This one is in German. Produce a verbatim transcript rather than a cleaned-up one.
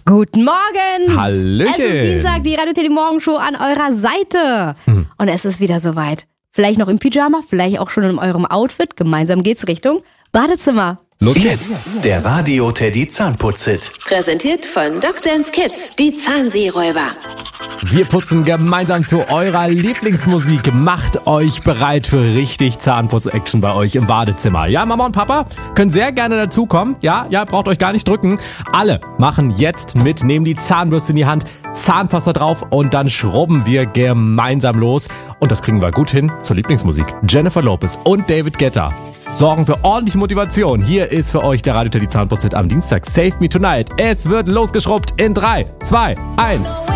Guten Morgen! Hallöchen! Es ist Dienstag, die Radio Teddy Morgenshow an eurer Seite. Hm. Und es ist wieder soweit. Vielleicht noch im Pyjama, vielleicht auch schon in eurem Outfit. Gemeinsam geht's Richtung Badezimmer. Los geht's! Der Radio Teddy Zahnputz-Hit. Präsentiert von Doc Dance Kids, die Zahnseeräuber. Wir putzen gemeinsam zu eurer Lieblingsmusik. Macht euch bereit für richtig Zahnputz-Action bei euch im Badezimmer. Ja, Mama und Papa können sehr gerne dazukommen. Ja, ja, braucht euch gar nicht drücken. Alle machen jetzt mit, nehmen die Zahnbürste in die Hand, Zahnpasta drauf und dann schrubben wir gemeinsam los. Und das kriegen wir gut hin zur Lieblingsmusik. Jennifer Lopez und David Guetta sorgen für ordentliche Motivation. Hier ist für euch der Radio Teddy Zahnputz-Hit am Dienstag. Save Me Tonight. Es wird losgeschrubbt in drei, zwei, eins.